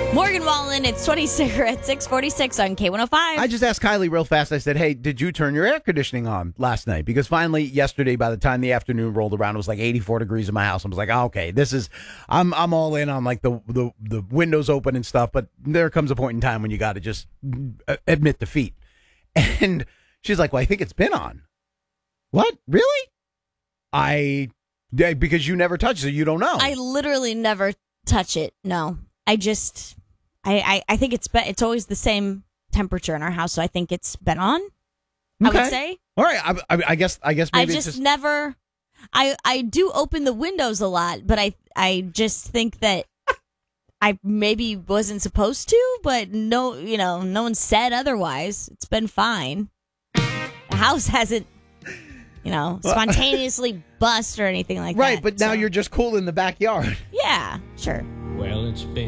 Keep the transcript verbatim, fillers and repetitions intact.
Morgan Wallen, it's twenty-six at six forty-six on K one oh five. I just asked Kylie real fast. I said, hey, did you turn your air conditioning on last night? Because finally, yesterday, by the time the afternoon rolled around, it was like eighty-four degrees in my house. I was like, oh, okay, this is, I'm I'm all in on like the, the, the windows open and stuff. But there comes a point in time when you got to just admit defeat. And she's like, well, I think it's been on. What? Really? I, yeah, because you never touch it, so you don't know. I literally never touch it. No, I just, I, I, I think it's been, it's always the same temperature in our house, so I think it's been on. I Okay. would say. All right. I, I, I guess. I guess. I Maybe just, it's just never. I I do open the windows a lot, but I I just think that I maybe wasn't supposed to. But no, you know, no one said otherwise. It's been fine. The house hasn't, you know, spontaneously bust or anything like right. that. But now so. you're just cool in the backyard. Yeah, sure. Well, it's been